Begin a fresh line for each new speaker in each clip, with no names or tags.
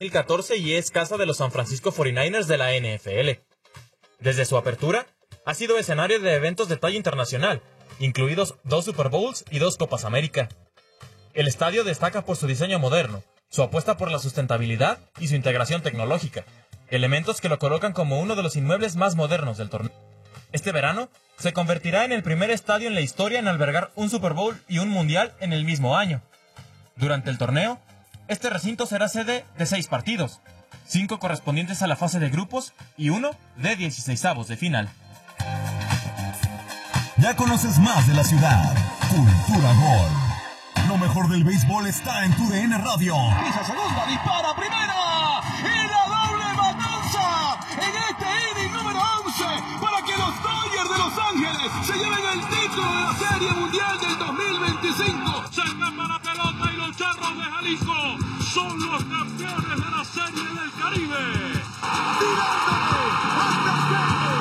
2014 y es casa de los San Francisco 49ers de la NFL. Desde su apertura, ha sido escenario de eventos de talla internacional, incluidos 2 Super Bowls y 2 Copas América. El estadio destaca por su diseño moderno, su apuesta por la sustentabilidad y su integración tecnológica, elementos que lo colocan como uno de los inmuebles más modernos del torneo. Este verano, se convertirá en el primer estadio en la historia en albergar un Super Bowl y un Mundial en el mismo año. Durante el torneo, este recinto será sede de 6 partidos, 5 correspondientes a la fase de grupos y 1 de 16avos de final.
Ya conoces más de la ciudad. Cultura Gol. Lo mejor del béisbol está en TUDN Radio.
Pisa segunda, dispara primera. Y la doble matanza en este inning número 11 para que los Dodgers de Los Ángeles se lleven el título de la Serie Mundial del 2025.
Se escapa la pelota y los Charros de Jalisco son los campeones de la Serie del Caribe.
Tirándole hasta Venezuela.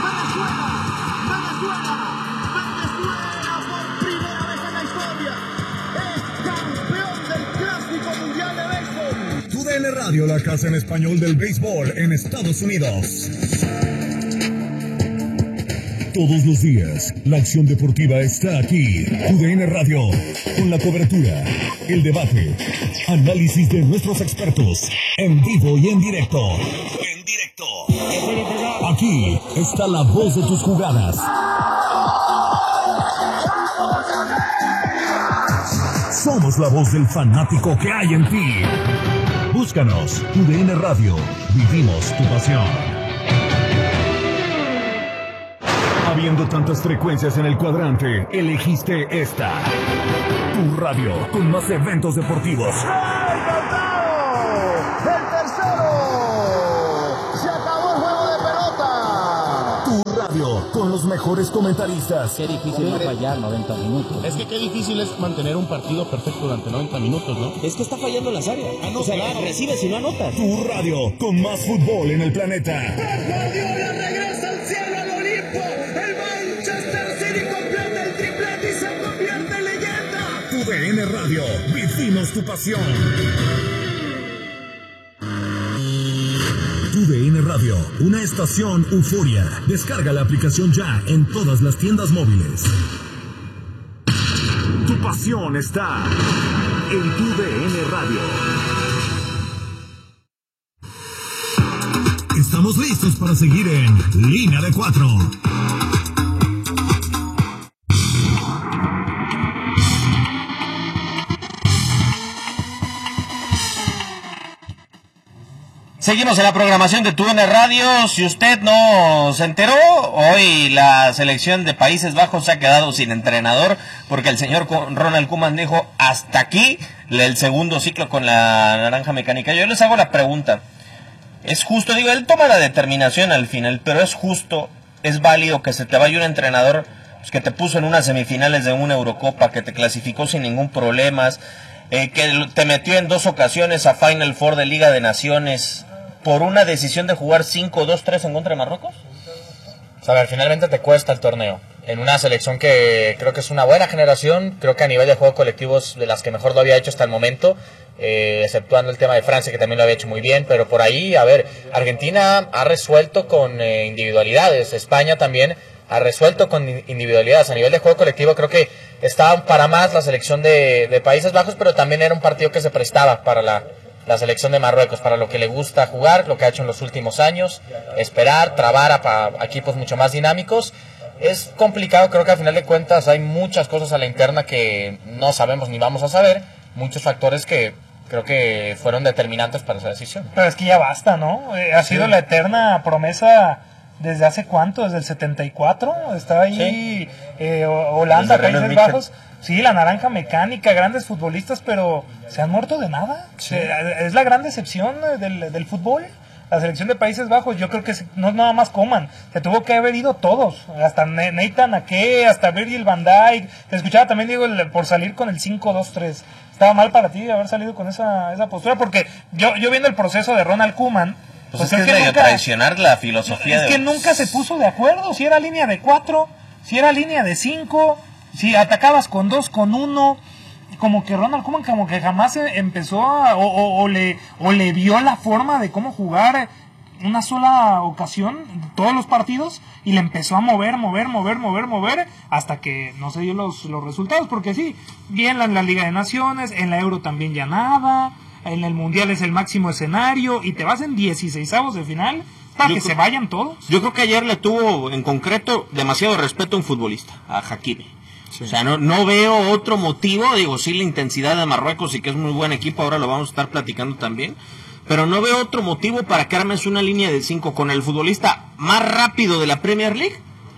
Por primera vez en la historia es campeón del Clásico Mundial de Béisbol.
TUDN Radio, la casa en español del béisbol en Estados Unidos. Todos los días, la acción deportiva está aquí. TUDN Radio, con la cobertura, el debate, análisis de nuestros expertos, en vivo y en directo. Aquí está la voz de tus jugadas. Somos la voz del fanático que hay en ti. Búscanos, TUDN Radio, vivimos tu pasión. Habiendo tantas frecuencias en el cuadrante, elegiste esta. Tu radio, con más eventos deportivos.
¡El tercero! ¡Se acabó el juego de pelota!
Tu radio, con los mejores comentaristas.
Qué difícil no fallar 90 minutos.
Es que qué difícil es mantener un partido perfecto durante 90 minutos, ¿no?
Es que está fallando las áreas. O sea, recibes y no anotas.
Tu radio, con más fútbol en el planeta.
Guardiola regresa al cielo al Olimpo. El Manchester City completa el triplete y se convierte en leyenda.
TUDN Radio, vivimos tu pasión. TUDN Radio, una estación euforia. Descarga la aplicación ya en todas las tiendas móviles. Tu pasión está en TUDN Radio. Estamos listos para seguir en Línea de 4.
Seguimos en la programación de TUDN Radio. Si usted no se enteró, hoy la selección de Países Bajos se ha quedado sin entrenador porque el señor Ronald Koeman dijo hasta aquí el segundo ciclo con la naranja mecánica. Yo les hago la pregunta. Es justo, digo, él toma la determinación al final, pero es justo, es válido que se te vaya un entrenador pues, que te puso en unas semifinales de una Eurocopa, que te clasificó sin ningún problema, que te metió en 2 ocasiones a Final Four de Liga de Naciones por una decisión de jugar 5-2-3 en contra de Marruecos?
A ver, finalmente te cuesta el torneo. En una selección que creo que es una buena generación, creo que a nivel de juego colectivos de las que mejor lo había hecho hasta el momento, exceptuando el tema de Francia, que también lo había hecho muy bien, pero por ahí, a ver, Argentina ha resuelto con individualidades, España también ha resuelto con individualidades. A nivel de juego colectivo creo que estaba para más la selección de Países Bajos, pero también era un partido que se prestaba para la selección de Marruecos, para lo que le gusta jugar, lo que ha hecho en los últimos años, esperar, trabar a equipos mucho más dinámicos. Es complicado, creo que al final de cuentas hay muchas cosas a la interna que no sabemos ni vamos a saber, muchos factores que creo que fueron determinantes para esa decisión.
Pero es que ya basta, ¿no? Ha sido la eterna promesa desde hace cuánto, desde el 74, estaba ahí Holanda, Países Bajos. Sí, la naranja mecánica, grandes futbolistas, pero se han muerto de nada. Sí. Es la gran decepción del fútbol. La selección de Países Bajos, yo creo que no es nada más Koeman. Se tuvo que haber ido todos. Hasta Nathan Ake, hasta Virgil van Dijk. Te escuchaba también, Diego, por salir con el 5-2-3. Estaba mal para ti haber salido con esa postura, porque yo viendo el proceso de Ronald Koeman,
pues es que medio traicionar la filosofía.
Es que nunca se puso de acuerdo si era línea de 4, si era línea de 5... Si atacabas con 2, con 1, como que Ronald Koeman como que jamás empezó o le vio la forma de cómo jugar una sola ocasión todos los partidos y le empezó a mover hasta que no se dio los resultados, porque sí, bien en la Liga de Naciones, en la Euro también ya nada, en el Mundial es el máximo escenario y te vas en 16avos de final para que se vayan todos.
Yo creo que ayer le tuvo en concreto demasiado respeto a un futbolista, a Hakimi. Sí. O sea, no veo otro motivo, digo, sí la intensidad de Marruecos y que es muy buen equipo, ahora lo vamos a estar platicando también, pero no veo otro motivo para que armes una línea de 5 con el futbolista más rápido de la Premier League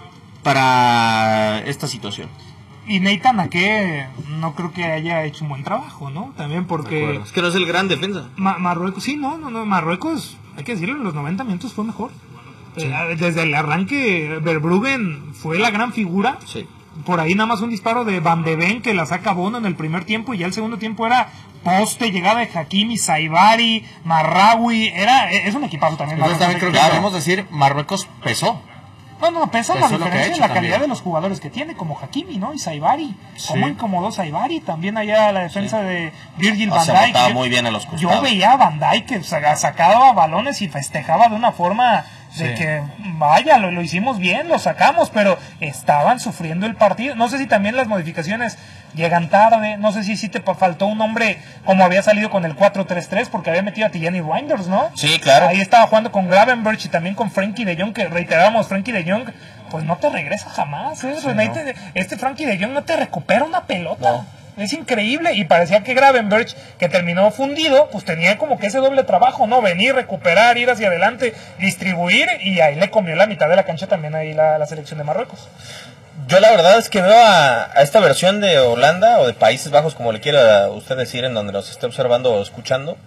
para esta situación.
Y Nathan Ake no creo que haya hecho un buen trabajo, ¿no? También porque...
Es que no es el gran defensa.
Marruecos, sí, no, Marruecos, hay que decirlo, en los 90 minutos fue mejor. Sí. Desde el arranque, Verbruggen fue la gran figura.
Sí.
Por ahí nada más un disparo de Van de Ven que la saca Bono en el primer tiempo y ya el segundo tiempo era poste, llegada de Hakimi, Saibari, Marraoui, es un equipazo también.
Entonces también creo que podemos decir, Marruecos pesó.
No, pesa la diferencia en la calidad de los jugadores que tiene, como Hakimi, ¿no? Y Saibari. Sí. ¿Cómo incomodó Saibari? También allá la defensa de Virgil van Dijk.
Se botaba muy bien a los costados.
Yo veía a Van Dijk que sacaba balones y festejaba de una forma de que, vaya, lo hicimos bien, lo sacamos, pero estaban sufriendo el partido. No sé si también las modificaciones llegan tarde, no sé si te faltó un hombre como había salido con el 4-3-3 porque había metido a Tijani Reinders, ¿no?
Sí, claro.
Ahí estaba jugando con Gravenberch y también con Frenkie de Jong, que reiterábamos, Frenkie de Jong pues no te regresa jamás, ¿eh? Sí, este Frenkie de Jong no te recupera una pelota. No. Es increíble, y parecía que Gravenberch, que terminó fundido, pues tenía como que ese doble trabajo, ¿no? Venir, recuperar, ir hacia adelante, distribuir, y ahí le comió la mitad de la cancha también ahí la selección de Marruecos.
Yo la verdad es que veo a esta versión de Holanda, o de Países Bajos, como le quiera usted decir, en donde nos esté observando o escuchando,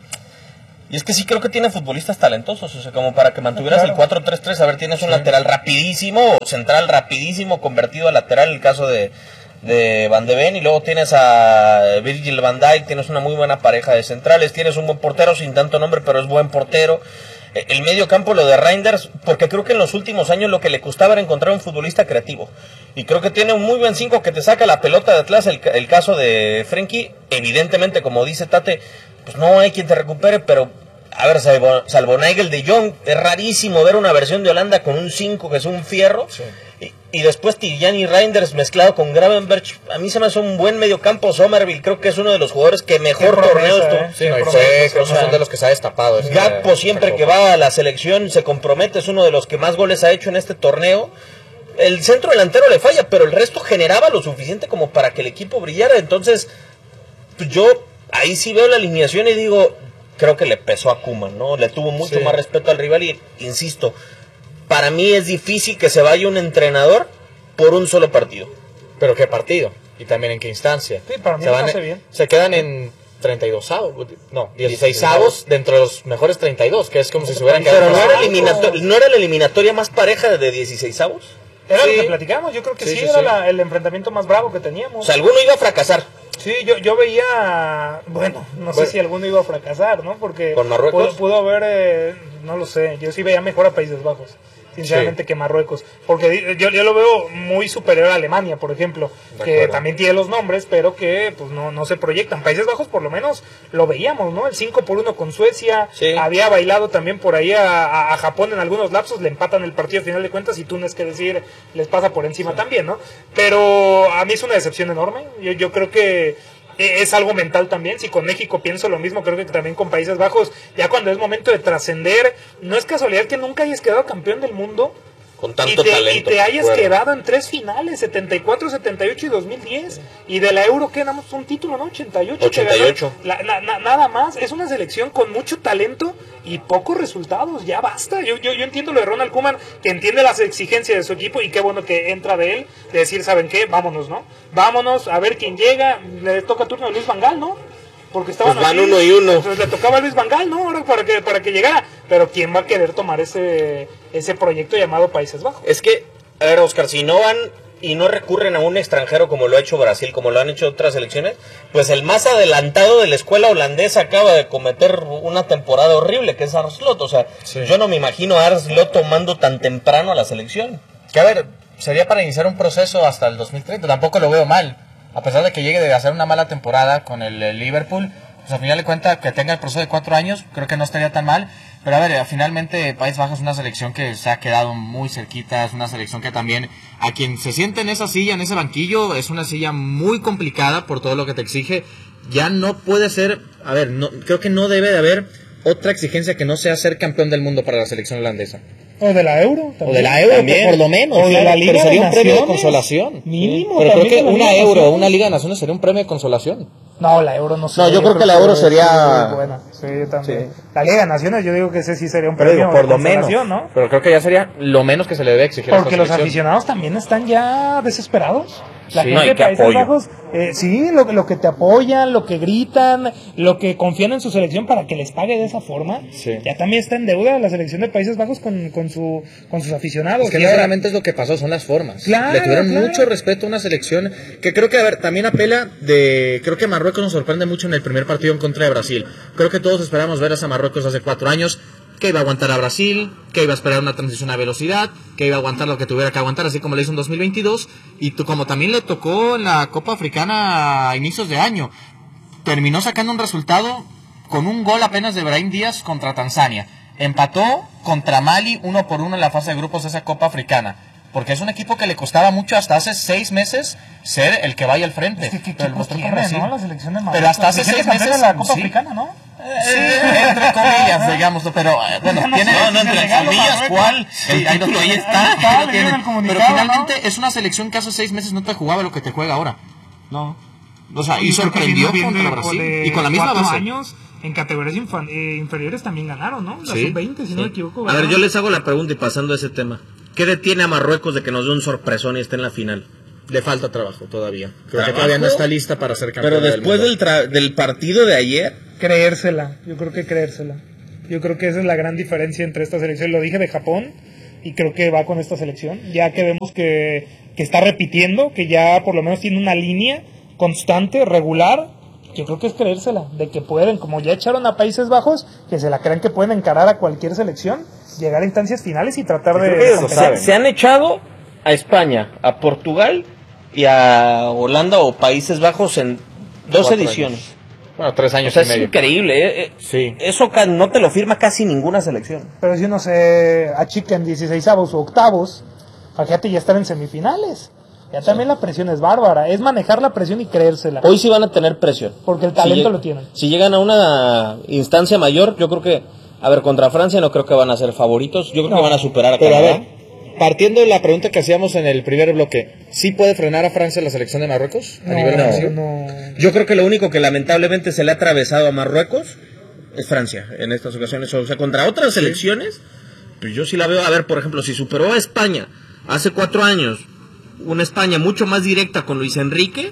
y es que sí creo que tiene futbolistas talentosos, o sea, como para que mantuvieras el 4-3-3, a ver, tienes un lateral rapidísimo, central rapidísimo, convertido a lateral, el caso de Van de Ven, y luego tienes a Virgil van Dijk, tienes una muy buena pareja de centrales, tienes un buen portero sin tanto nombre, pero es buen portero. El medio campo, lo de Reinders, porque creo que en los últimos años lo que le costaba era encontrar un futbolista creativo, y creo que tiene un muy buen 5 que te saca la pelota de atrás. El caso de Frenkie, evidentemente, como dice Tate, pues no hay quien te recupere, pero a ver, salvo Nigel de Jong, es rarísimo ver una versión de Holanda con un 5 que es un fierro. Sí. Y después Tijani Reinders mezclado con Gravenberch. A mí se me hace un buen mediocampo. Somerville creo que es uno de los jugadores que mejor torneo estuvo.
Sí, no, creo que son de los que se ha destapado.
Gakpo siempre que va a la selección se compromete, es uno de los que más goles ha hecho en este torneo. El centro delantero le falla, pero el resto generaba lo suficiente como para que el equipo brillara. Entonces, pues yo ahí sí veo la alineación y digo, creo que le pesó a Koeman, ¿no? Le tuvo mucho más respeto al rival y, insisto, para mí es difícil que se vaya un entrenador por un solo partido.
¿Pero qué partido? Y también en qué instancia.
Sí, para mí se hace bien.
Se quedan en 32avos, no, 16avos dentro de los mejores 32, que es como si se hubieran quedado.
Pero ¿no era la eliminatoria más pareja de 16avos?
Era lo que platicamos, yo creo que sí era el enfrentamiento más bravo que teníamos.
O sea, alguno iba a fracasar.
Sí, yo veía, bueno, no sé si alguno iba a fracasar, ¿no? Porque
¿con Marruecos?
Pudo haber, no lo sé, yo sí veía mejor a Países Bajos, sinceramente, que Marruecos. Porque yo lo veo muy superior a Alemania, por ejemplo, que también tiene los nombres, pero que pues no se proyectan. Países Bajos por lo menos lo veíamos, ¿no? El 5-1 con Suecia, había bailado también por ahí a Japón en algunos lapsos, le empatan el partido a final de cuentas y Túnez, que decir, les pasa por encima también, ¿no? Pero a mí es una decepción enorme, yo creo que es algo mental también. Si con México pienso lo mismo, creo que también con Países Bajos, ya cuando es momento de trascender, no es casualidad que nunca hayas quedado campeón del mundo
con tanto talento,
y te hayas quedado en 3 finales, 74, 78 y 2010, y de la Euro quedamos un título, ¿no? 88. Nada más. Es una selección con mucho talento y pocos resultados, ya basta. Yo entiendo lo de Ronald Koeman, que entiende las exigencias de su equipo, y qué bueno que entra de él, de decir, ¿saben qué? Vámonos, ¿no? Vámonos, a ver quién llega. Le toca turno a Luis Van Gaal, ¿no? Porque estaban
pues van 1 y 1.
Entonces le tocaba a Luis Van Gaal, ¿no? Ahora para que llegara. Pero ¿quién va a querer tomar ese proyecto llamado Países Bajos?
Es que, a ver, Oscar, si no van y no recurren a un extranjero como lo ha hecho Brasil, como lo han hecho otras selecciones, pues el más adelantado de la escuela holandesa acaba de cometer una temporada horrible, que es Arne Slot. O sea, yo no me imagino a Arne Slot tomando tan temprano a la selección.
Que a ver, sería para iniciar un proceso hasta el 2030, tampoco lo veo mal. a pesar de que llegue de hacer una mala temporada con el Liverpool, pues al final de cuentas que tenga el proceso de 4 años, creo que no estaría tan mal. Pero a ver, finalmente Países Bajos es una selección que se ha quedado muy cerquita, es una selección que también a quien se siente en esa silla, en ese banquillo, es una silla muy complicada por todo lo que te exige. Ya no puede ser, a ver, no, creo que no debe de haber otra exigencia que no sea ser campeón del mundo para la selección holandesa.
O de la Euro también.
O de la Euro, por lo menos.
O de la Liga
pero sería
de
un premio de
Naciones.
consolación.
Mínimo.
Pero creo
también
que
de la
una
Liga de
Euro,
Naciones.
una Liga de Naciones sería un premio de consolación.
No, la Euro no sé.
No, yo creo que la Euro sería...
muy buena. Sí, yo también.
Sí.
La Liga de Naciones, yo digo que ese sí sería un
Pero
premio
digo, por
de
lo menos.
consolación, ¿no?
Pero creo que ya sería lo menos que se le debe exigir a
Porque
esta
los
selección.
aficionados también están ya desesperados. La
Sí,
gente
no, y
de
qué
Países
apoyo.
Bajos, sí, lo que te apoyan, lo que gritan, lo que confían en su selección para que les pague de esa forma,
Sí.
ya también está en deuda la selección de Países Bajos con sus aficionados.
Es que
Y
no
ahora-
solamente es lo que pasó, son las formas.
Claro,
Le tuvieron
claro.
mucho respeto a una selección que creo que, a ver, también apela de... Creo que Marruecos nos sorprende mucho en el primer partido en contra de Brasil. Creo que todos esperábamos ver a ese Marruecos hace 4 años, que iba a aguantar a Brasil, que iba a esperar una transición a velocidad, que iba a aguantar lo que tuviera que aguantar, así como le hizo en 2022, y como también le tocó en la Copa Africana a inicios de año. Terminó sacando un resultado con un gol apenas de Brahim Díaz contra Tanzania. Empató contra Mali 1-1 en la fase de grupos de esa Copa Africana. Porque es un equipo que le costaba mucho hasta hace 6 meses ser el que vaya al frente.
Es que qué
Pero
equipos
mostró con
tiene,
Brasil.
¿no? La selección de Marruecos.
Pero hasta hace
Dicen que
6
campeón
meses...
de la Copa
sí.
Africana, ¿no?
Entre comillas, digamos, pero bueno,
No,
tiene...
no, entre comillas,
¿cuál?
El título ahí está.
Está,
Ahí lo tiene.
en el comunicado,
Pero finalmente
¿no?
es una selección que hace 6 meses no te jugaba lo que te juega ahora. No. O sea, y
Creo que
sorprendió
viene
contra
de-
Brasil.
de
Y con la misma
4
base.
años en categorías inferiores también ganaron, ¿no? La
Sí,
sub-20, si no me equivoco.
A ver,
ganaron.
yo les hago la pregunta y pasando a ese tema. ¿Qué detiene a Marruecos de que nos dé un sorpresón y esté en la final?
Le falta trabajo todavía. Creo que
¿Trabajo?
todavía no está lista para ser campeón
Pero después
del mundo.
del partido de ayer,
Creérsela, yo creo que creérsela. Yo creo que esa es la gran diferencia entre esta selección. Lo dije de Japón y creo que va con esta selección. Ya que vemos que está repitiendo, que ya por lo menos tiene una línea constante, regular. Yo creo que es creérsela, de que pueden, como ya echaron a Países Bajos, que se la crean que pueden encarar a cualquier selección, llegar a instancias finales y tratar de...
ellos lo
competir.
saben. Se han echado a España, a Portugal y a Holanda o Países Bajos en 2
4
ediciones.
años. Bueno, 3
O
años
sea,
y
es
medio.
increíble.
Sí.
Eso no te lo firma casi ninguna selección.
Pero si uno se achica en 16avos o octavos, fíjate, ya están en semifinales. Ya también la presión es bárbara. Es manejar la presión y creérsela.
Hoy sí van a tener presión.
Porque el talento
Si
lo tienen.
Si llegan a una instancia mayor, yo creo que, a ver, contra Francia no creo que van a ser favoritos. Yo creo que van a superar a
Pero a
Canadá.
ver, partiendo de la pregunta que hacíamos en el primer bloque, ¿sí puede frenar a Francia la selección de Marruecos a nivel ofensivo?
Yo creo que lo único que lamentablemente se le ha atravesado a Marruecos es Francia en estas ocasiones. O sea, contra otras selecciones, pues yo sí la veo. A ver, por ejemplo, si superó a España hace 4 años, una España mucho más directa con Luis Enrique,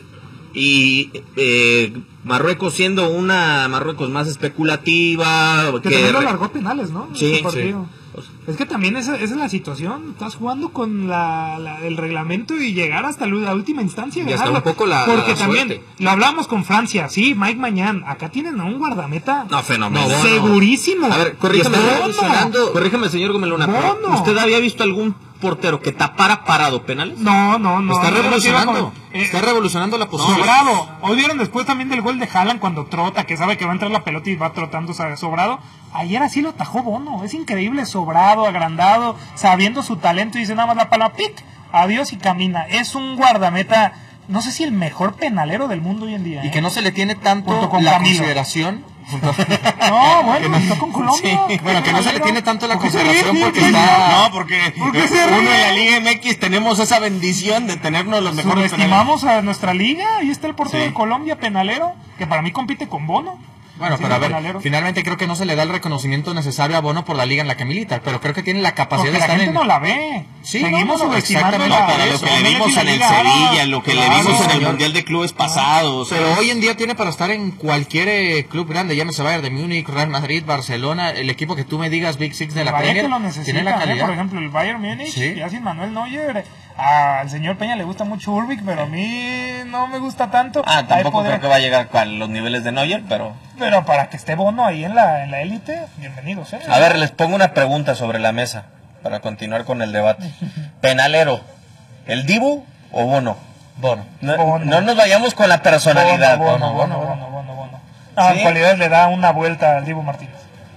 y Marruecos siendo una Marruecos más especulativa,
Que también lo largó penales, ¿no?
Sí,
Ese partido. Es que también esa es la situación. Estás jugando con el reglamento y llegar hasta la última instancia.
Y hasta
ganarlo.
un poco la
Porque también
suerte.
lo hablamos con Francia, sí, Mike Mañán. Acá tienen a un guardameta
No, fenómeno.
segurísimo.
A ver, corríjame,
Bono.
corríjame, señor Gomelona. pero
Bono.
¿Usted había visto algún portero que tapara parado penales?
No.
Está
no,
revolucionando.
no,
Está revolucionando la posición.
Sobrado. Hoy vieron después también del gol de Haaland cuando trota, que sabe que va a entrar la pelota y va trotando Sobrado. Ayer así lo tajó Bono. Es increíble, Sobrado, agrandado, sabiendo su talento y dice nada más la palabra pic, adiós y camina. Es un guardameta, no sé si el mejor penalero del mundo hoy en día.
Y que no se le tiene tanto
Junto con
la
Camilo.
consideración.
No, bueno, está con Colombia.
Sí, bueno, que no se le tiene tanto la
¿Por qué se
consideración
ríe?
porque está...
No, porque
¿Por qué se
uno
ríe?
en la Liga MX tenemos esa bendición de tenernos los mejores penales.
Subestimamos a nuestra liga. Ahí está el portero
Sí.
de Colombia, penalero, que para mí compite con Bono.
Bueno, pero a ver, finalmente creo que no se le da el reconocimiento necesario a Bono por la liga en la que milita, pero creo que tiene la capacidad
Porque
de
la
estar
gente
en...
no la ve.
Sí,
Seguimos
no,
subestimando
exactamente.
la-
Para lo que le vimos en el
Liga
Sevilla,
Árabe.
lo que le
Claro,
vimos en el
señor.
Mundial de Clubes pasados.
Pero hoy en día tiene para estar en cualquier club grande, llámese Bayern de Múnich, Real Madrid, Barcelona, el equipo que tú me digas Big Six de la
Vaya
Premier,
que lo necesita,
tiene la calidad.
por ejemplo, el Bayern Múnich,
Sí.
ya sin Manuel Neuer. Al señor Peña le gusta mucho Ulrich, pero a mí no me gusta tanto.
Ah, tampoco
Ahí podrá-
creo que va a llegar a los niveles de Neuer, pero...
Pero para que esté Bono ahí en la élite, bienvenidos.
A ver, les pongo una pregunta sobre la mesa para continuar con el debate. Penalero, ¿el Dibu o Bono? Bono. No nos vayamos con la personalidad.
Bono. En cualidades le da una vuelta al Dibu Martínez.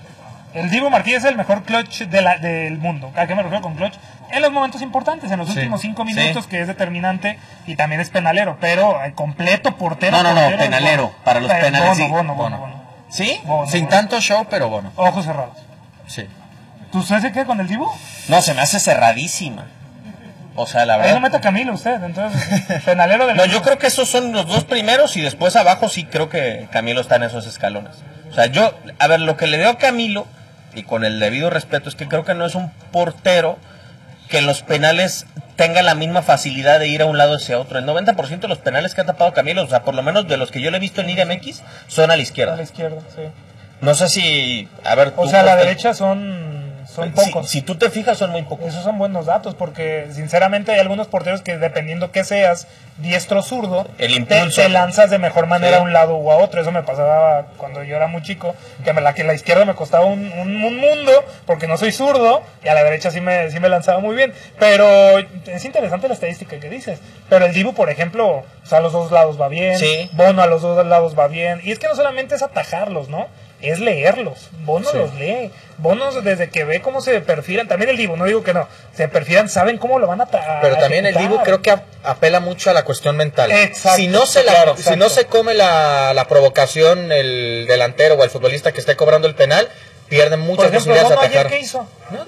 El Dibu Martínez es el mejor clutch del mundo. ¿A qué me refiero con clutch? En los momentos importantes, en los últimos 5 minutos, que es determinante y también es penalero, pero el completo portero.
No, penalero, para los penales.
Bono.
¿Sí?
Sin
tanto show, pero Bono.
Ojos cerrados.
Sí.
¿Tú sabes qué con el Dibu?
No, se me hace cerradísima. O sea, la verdad.
Ahí no mete a Camilo usted, entonces, penalero del...
No, yo creo que esos son los dos primeros y después abajo sí creo que Camilo está en esos escalones. O sea, lo que le veo a Camilo, y con el debido respeto, es que creo que no es un portero que en los penales tenga la misma facilidad de ir a un lado hacia otro. El 90% de los penales que ha tapado Camilo, o sea, por lo menos de los que yo le he visto en Liga MX, son a la izquierda.
A la izquierda, sí.
No sé si... A ver,
o sea, a la derecha son pocos.
Si tú te fijas, son muy pocos.
Esos son buenos datos, porque sinceramente hay algunos porteros que dependiendo que seas, diestro o zurdo,
el impulso,
te lanzas de mejor manera a un lado o a otro. Eso me pasaba cuando yo era muy chico, que la izquierda me costaba un mundo, porque no soy zurdo, y a la derecha sí me lanzaba muy bien. Pero es interesante la estadística que dices. Pero el Dibu, por ejemplo, o sea, a los dos lados va bien, Bono a los dos lados va bien, y es que no solamente es atajarlos, ¿no? Es leerlos. Bono los lee. Bono, desde que ve cómo se perfilan, también el Dibu, no digo que no, se perfilan, saben cómo lo van a
Pero también ejecutar. El Dibu creo que apela mucho a la cuestión mental.
Exacto.
Si no se come la provocación el delantero o el futbolista que esté cobrando el penal, pierden muchas posibilidades de atacar.
¿Qué hizo?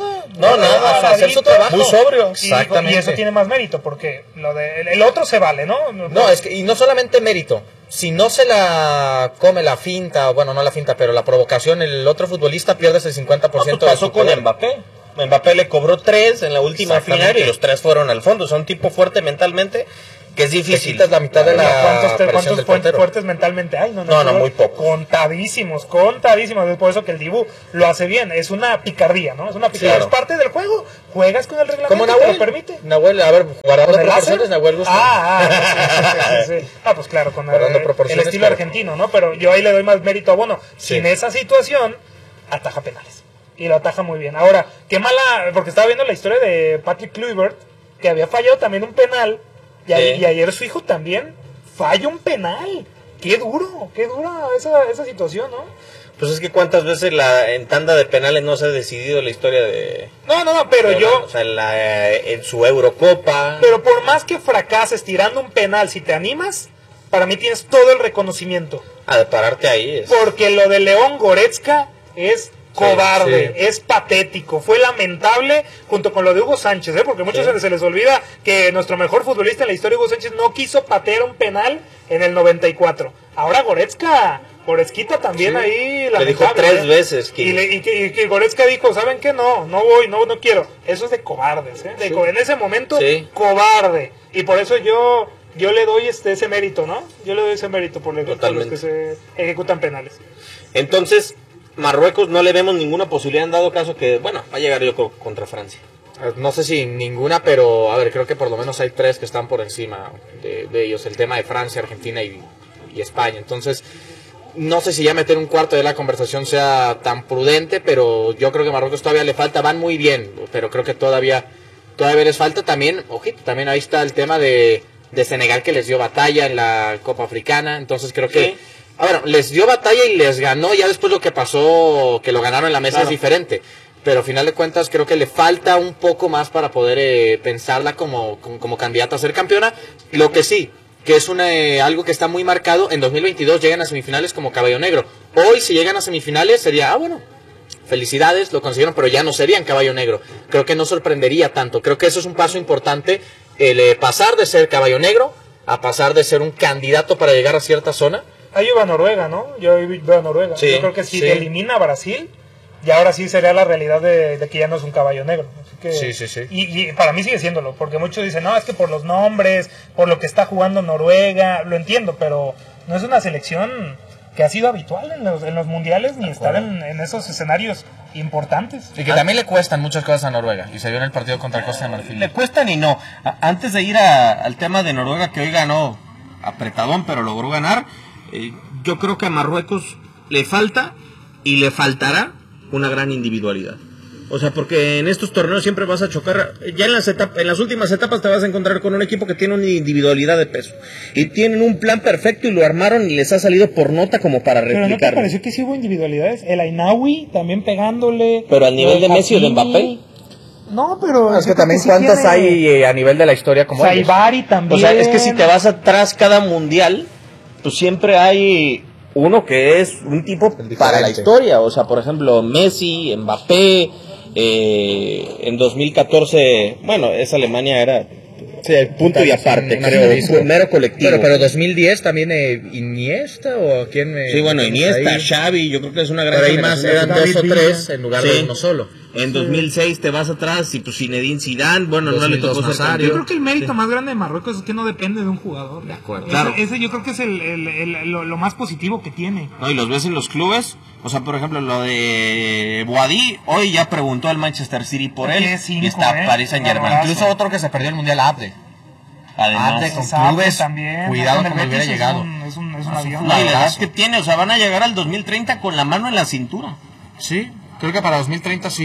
Nada, hacer su trabajo.
Muy sobrio.
Exactamente.
Y eso tiene más mérito, porque el otro se vale, ¿no?
Y no solamente mérito. Si no se la come la finta, bueno, no la finta, pero la provocación, el otro futbolista pierde ese 50% de su
con Mbappé. Mbappé le cobró 3 en la última final y los 3 fueron al fondo. Son un tipo fuerte mentalmente, que es difícil.
La mitad de la
¿Cuántos fuertes mentalmente hay?
No, muy pocos.
Contadísimos. Es por eso que el Dibu lo hace bien. Es una picardía, ¿no? Es una picardía. Es parte del juego. Juegas con el reglamento.
Como Nahuel.
¿Te lo permite?
Nahuel, a ver, guardando proporciones, Nahuel gusta.
Sí. Pues claro, con el estilo argentino, ¿no? Pero yo ahí le doy más mérito a Bono. Sí. En esa situación, ataja penales. Y lo ataja muy bien. Ahora, qué mala, porque estaba viendo la historia de Patrick Kluivert, que había fallado también un penal. Y ayer su hijo también falla un penal. Qué dura esa situación, ¿no?
Pues es que cuántas veces en tanda de penales no se ha decidido la historia de...
No, pero yo...
O sea, en su Eurocopa...
Pero por más que fracases tirando un penal, si te animas, para mí tienes todo el reconocimiento.
De pararte ahí.
Porque lo de León Goretzka es... cobarde, es patético, fue lamentable junto con lo de Hugo Sánchez, porque muchos se les olvida que nuestro mejor futbolista en la historia, Hugo Sánchez, no quiso patear un penal en el 94. Ahora Goretzka también ahí
le dijo 3 veces que...
y Goretzka dijo, ¿saben qué? No voy, no quiero. Eso es de cobardes, en ese momento, cobarde. Y por eso yo le doy ese mérito, ¿no? Yo le doy ese mérito por los que se ejecutan penales.
Entonces, Marruecos no le vemos ninguna posibilidad, en dado caso que, va a llegar yo contra Francia.
No sé si ninguna, pero a ver, creo que por lo menos hay 3 que están por encima de ellos. El tema de Francia, Argentina y España. Entonces, no sé si ya meter un cuarto de la conversación sea tan prudente, pero yo creo que Marruecos todavía le falta, van muy bien, pero creo que todavía les falta también, ojito, también ahí está el tema de Senegal, que les dio batalla en la Copa Africana. Entonces creo que... les dio batalla y les ganó. Ya después lo que pasó, que lo ganaron en la mesa, es diferente. Pero al final de cuentas creo que le falta un poco más para poder pensarla como candidata a ser campeona. Lo que sí, que es algo que está muy marcado, en 2022 llegan a semifinales como caballo negro. Hoy si llegan a semifinales sería, felicidades, lo consiguieron, pero ya no serían caballo negro. Creo que no sorprendería tanto. Creo que eso es un paso importante, el pasar de ser caballo negro a pasar de ser un candidato para llegar a cierta zona.
Ahí va Noruega, ¿no? Yo veo a Noruega. Yo creo que si elimina a Brasil, ya ahora sí sería la realidad de que ya no es un caballo negro. Así que, y para mí sigue siéndolo, porque muchos dicen, no, es que por los nombres, por lo que está jugando Noruega, lo entiendo, pero no es una selección que ha sido habitual en los mundiales, ni estar en esos escenarios importantes.
Y que también le cuestan muchas cosas a Noruega, y se vio en el partido contra Costa de Marfil. Le cuestan y no. Antes de ir al tema de Noruega, que hoy ganó apretadón, pero logró ganar, yo creo que a Marruecos le falta y le faltará una gran individualidad. O sea, porque en estos torneos siempre vas a chocar, ya en las últimas etapas te vas a encontrar con un equipo que tiene una individualidad de peso. Y tienen un plan perfecto y lo armaron y les ha salido por nota como para replicarlo.
Pero ¿no te pareció que sí hubo individualidades? El Ainaoui también pegándole.
Pero al nivel de Messi o de Mbappé.
No, pero...
Es que también cuántas hay a nivel de la historia como ellos.
Saibari también.
O sea, es que si te vas atrás cada mundial, pues siempre hay uno que es un tipo para la historia. O sea, por ejemplo, Messi, Mbappé, en 2014, bueno, esa Alemania era punto y aparte, creo, fue mero colectivo.
Pero 2010 también Iniesta o quién me...
Sí, bueno, Iniesta, Xavi, yo creo que es una gran
generación. Pero ahí más eran 2 o 3 en lugar de uno solo.
En 2006 te vas atrás y pues Zinedine Zidane, bueno, no le tocó ser campeón.
Yo creo que el mérito más grande de Marruecos es que no depende de un jugador.
De acuerdo.
Claro.
Ese yo creo que es lo más positivo que tiene.
No, y los ves en los clubes, o sea, por ejemplo, lo de Boadí, hoy ya preguntó al Manchester City por él, y está Paris Saint-Germain.
Incluso otro que se perdió el Mundial, Abde. Además, con clubes,
también,
cuidado como hubiera llegado.
Es un avión.
No, y la edad que tiene, o sea, van a llegar al 2030 con la mano en la cintura.
Sí, creo que para 2030 sí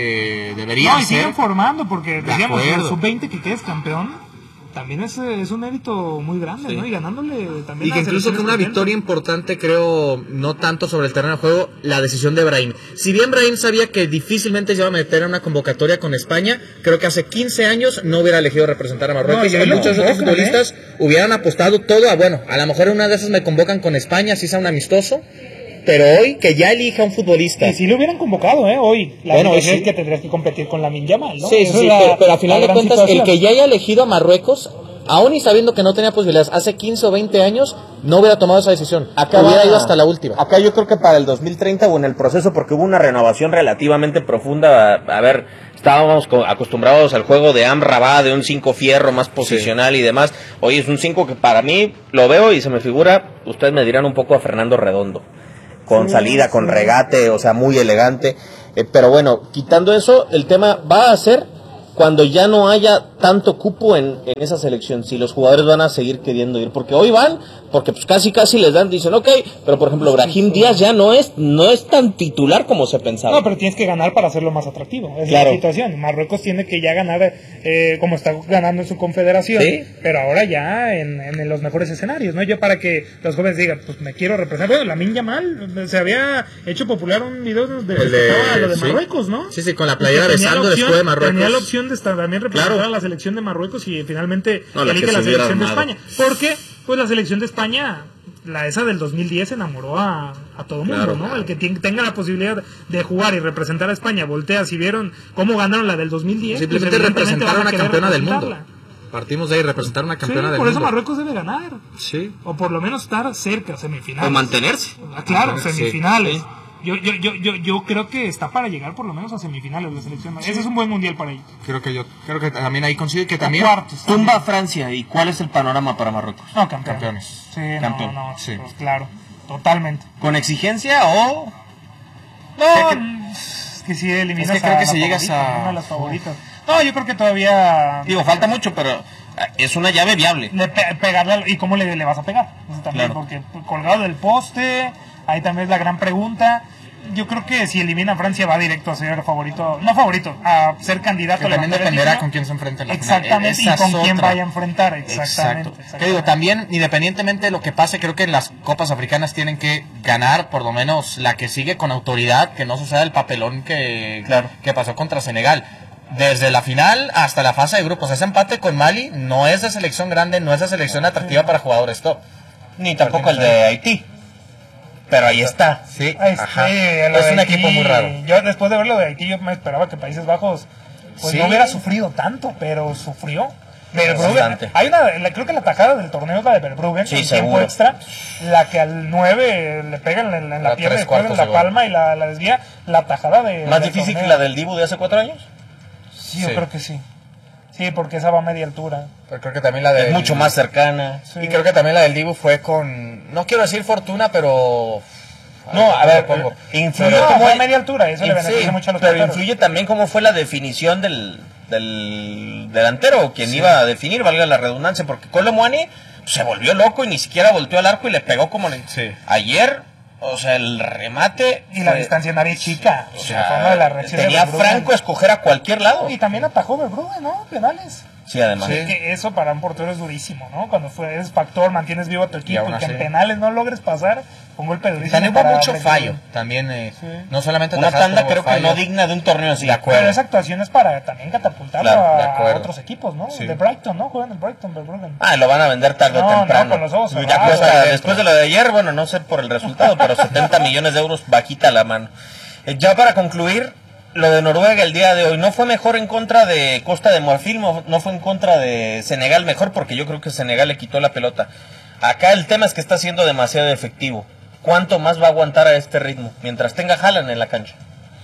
se debería
y siguen formando, porque decíamos, el sub-20 que quedes campeón, también es un mérito muy grande, ¿no? Y ganándole también.
Y que incluso con una victoria importante, creo, no tanto sobre el terreno de juego, la decisión de Brahim. Si bien Brahim sabía que difícilmente se iba a meter en una convocatoria con España, creo que hace 15 años no hubiera elegido representar a Marruecos. Y muchos otros futbolistas hubieran apostado todo a, bueno, a lo mejor en una de esas me convocan con España, si sea un amistoso. Pero hoy, que ya elija un futbolista.
Y si lo hubieran convocado, hoy. La
bueno,
es que tendrías que competir con Lamine Yamal, ¿no?
Sí, pero al final de cuentas, el que ya haya elegido a Marruecos, aún y sabiendo que no tenía posibilidades, hace 15 o 20 años, no hubiera tomado esa decisión. Hubiera ido hasta la última.
Acá yo creo que para el 2030 o en el proceso, porque hubo una renovación relativamente profunda. A ver, estábamos acostumbrados al juego de Amrabat, de un 5 fierro más posicional y demás. Hoy es un 5 que para mí lo veo y se me figura, ustedes me dirán un poco a Fernando Redondo. Con salida, con regate, o sea, muy elegante. Pero bueno, quitando eso, el tema va a ser cuando ya no haya tanto cupo en esa selección, si los jugadores van a seguir queriendo ir, porque hoy van, porque pues casi les dan, dicen ok, pero por ejemplo Brahim Díaz ya no es tan titular como se pensaba.
No, pero tienes que ganar para hacerlo más atractivo, es
claro.
La situación. Marruecos tiene que ya ganar como está ganando en su confederación, ¿sí? Pero ahora ya en los mejores escenarios, ¿no? Yo para que los jóvenes digan, pues me quiero representar. Bueno, Lamine Yamal se había hecho popular un video de lo de Marruecos, ¿no?
Sí, con la playera besando después de Marruecos.
Tenía la opción de también representar a la selección de Marruecos y finalmente elige la selección de España. Porque pues la selección de España, esa del 2010 enamoró a todo mundo, ¿no? El que tenga la posibilidad de jugar y representar a España, voltea, si vieron cómo ganaron la del 2010.
Simplemente pues representar a una campeona del mundo. Partimos de ahí, representar una campeona del mundo.
Por eso Marruecos debe ganar.
Sí.
O por lo menos estar cerca, semifinales.
O mantenerse.
Claro, semifinales. Sí. Yo creo que está para llegar por lo menos a semifinales la selección. Sí. Ese es un buen mundial para ellos.
Creo que también ahí consigue que también
cuartos,
tumba a Francia. ¿Y cuál es el panorama para Marruecos?
No, campeones. Sí,
campeón.
Sí. Pues claro, totalmente.
¿Con exigencia o...?
No, es que si eliminas
creo que si llegas a
una de las favoritas. No, yo creo que todavía...
Digo, falta mucho, pero es una llave viable.
Pegarle, ¿y cómo le vas a pegar? Eso también, claro. Porque colgado del poste, ahí también es la gran pregunta. Yo creo que si elimina a Francia va directo a ser favorito, no favorito, a ser candidato.
Que también dependerá con quién se enfrente en la final.
Exactamente, y con quién vaya a enfrentar. Exactamente.
Que digo, también, independientemente de lo que pase, creo que las copas africanas tienen que ganar, por lo menos la que sigue con autoridad, que no suceda el papelón que pasó contra Senegal. Desde la final hasta la fase de grupos, ese empate con Mali no es de selección grande, no es de selección atractiva para jugadores top.
Ni tampoco el de Haití. Pero ahí está.
Sí,
ajá. Es un equipo muy raro. Yo después de ver lo de Haití, yo me esperaba que Países Bajos pues no hubiera sufrido tanto, pero sufrió. Verbruggen, creo que la tajada del torneo es la de Verbruggen,
sí,
en tiempo extra, la que al 9 le pega en la pierna, después en la palma y la desvía, la tajada de...
¿Más difícil que la del Dibu de hace 4 años?
Sí, yo creo que sí. Sí, porque esa va a media altura.
Pero creo que también la de...
Es mucho más cercana.
Sí. Y creo que también la del Dibu fue con... No quiero decir fortuna, pero...
No, a ver,
influye como a media altura, eso le beneficia mucho a los
pero influye también cómo fue la definición del delantero, quien iba a definir, valga la redundancia, porque Kolo Muani se volvió loco y ni siquiera volteó al arco y le pegó como... Ayer... O sea, el remate...
Y la distancia en área chica.
O sea,
la forma de la reacción
tenía
de
franco escoger a cualquier lado.
Y también atajó Verbrugge, ¿no? Penales.
Sí, además.
Sí. Que eso para un portero es durísimo, ¿no? Cuando es factor, mantienes vivo a tu equipo y que en
así.
penales no logres pasar, un golpe durísimo.
También hubo mucho fallo. También, no solamente
una tanda creo que no digna de un torneo así.
De acuerdo.
Pero esa actuación es para también catapultarlo a otros equipos, ¿no?
Sí.
De Brighton, ¿no? Juegan el Brighton, Verbrugge.
Lo van a vender tarde o temprano.
No, con los ojos
después de lo de ayer, bueno, no sé por el resultado, pero 70 millones de euros bajita la mano. Ya para concluir, lo de Noruega el día de hoy, ¿no fue mejor en contra de Costa de Marfil? ¿No fue en contra de Senegal mejor? Porque yo creo que Senegal le quitó la pelota. Acá el tema es que está siendo demasiado efectivo. ¿Cuánto más va a aguantar a este ritmo? Mientras tenga Haaland en la cancha.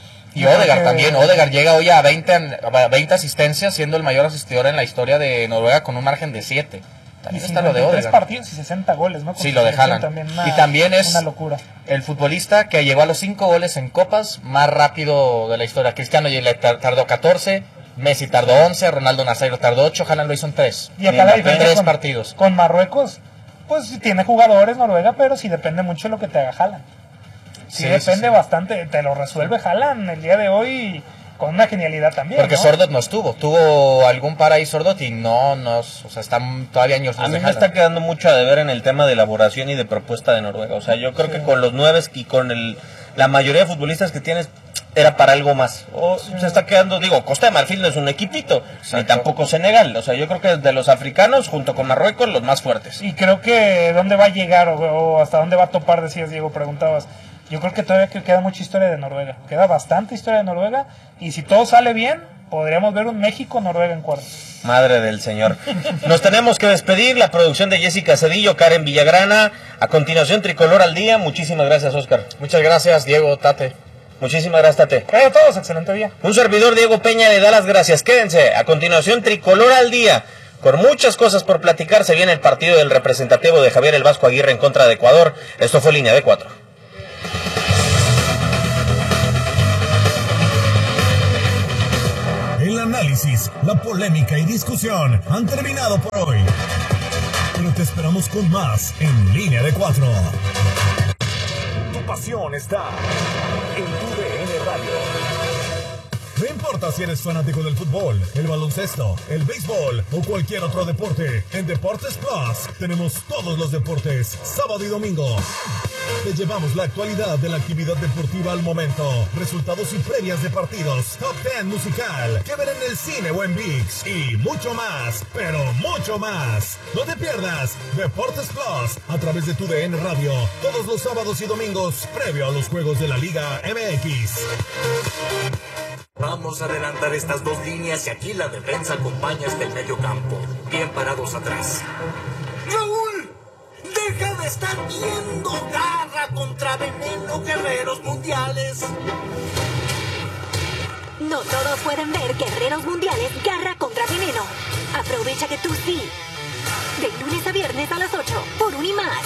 Y Odegaard también. Odegaard llega hoy a 20 asistencias, siendo el mayor asistidor en la historia de Noruega con un margen de 7. También está lo de Odegaard.
3 partidos y 60 goles, ¿no?
Sí, lo de Haaland. Y también es
una locura.
El futbolista que llegó a los 5 goles en copas más rápido de la historia. Cristiano le tardó 14, Messi tardó 11, Ronaldo Nazario tardó 8, Haaland lo hizo en 3.
Y acá la diferencia
3 partidos.
Con Marruecos, pues sí tiene jugadores Noruega, pero sí depende mucho de lo que te haga Haaland. Sí, depende bastante, te lo resuelve Haaland el día de hoy con una genialidad también.
Porque Sordot no tuvo algún par ahí Sordot y o sea, están todavía años.
A mí me está quedando mucho a deber en el tema de elaboración y de propuesta de Noruega. O sea, yo creo que con los 9 y con la mayoría de futbolistas que tienes era para algo más. Se está quedando, Costa de Marfil no es un equipito, ni tampoco Senegal. O sea, yo creo que de los africanos, junto con Marruecos, los más fuertes.
Y creo que dónde va a llegar o hasta dónde va a topar, decías, Diego, preguntabas. Yo creo que todavía queda mucha historia de Noruega. Queda bastante historia de Noruega. Y si todo sale bien, podríamos ver un México-Noruega en cuartos.
Madre del Señor. Nos tenemos que despedir. La producción de Jessica Cedillo, Karen Villagrana. A continuación, Tricolor al Día. Muchísimas gracias, Oscar.
Muchas gracias, Diego, Tate.
Muchísimas gracias, Tate.
A todos, excelente día.
Un servidor, Diego Peña, le da las gracias. Quédense. A continuación, Tricolor al Día. Con muchas cosas por platicar, se viene el partido del representativo de Javier El Vasco Aguirre en contra de Ecuador. Esto fue Línea de 4.
El análisis, la polémica y discusión han terminado por hoy. Pero te esperamos con más en Línea de 4. Tu pasión está en TUDN Radio. No importa si eres fanático del fútbol, el baloncesto, el béisbol o cualquier otro deporte, en Deportes Plus tenemos todos los deportes, sábado y domingo. Te llevamos la actualidad de la actividad deportiva al momento, resultados y previas de partidos, top 10 musical, que ver en el cine o en ViX y mucho más, pero mucho más. No te pierdas Deportes Plus a través de TUDN Radio, todos los sábados y domingos, previo a los juegos de la Liga MX.
Vamos a adelantar estas 2 líneas y aquí la defensa acompaña hasta el medio campo. Bien parados atrás. ¡Raúl! ¡Deja de estar viendo! ¡Garra contra veneno, guerreros mundiales!
No todos pueden ver Guerreros Mundiales, Garra contra Veneno. Aprovecha que tú sí. De lunes a viernes a las 8 por Unimás.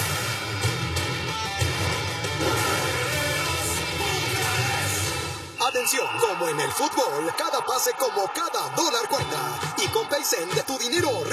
Atención, como en el fútbol, cada pase como cada dólar cuenta. Y con Paycen de tu dinero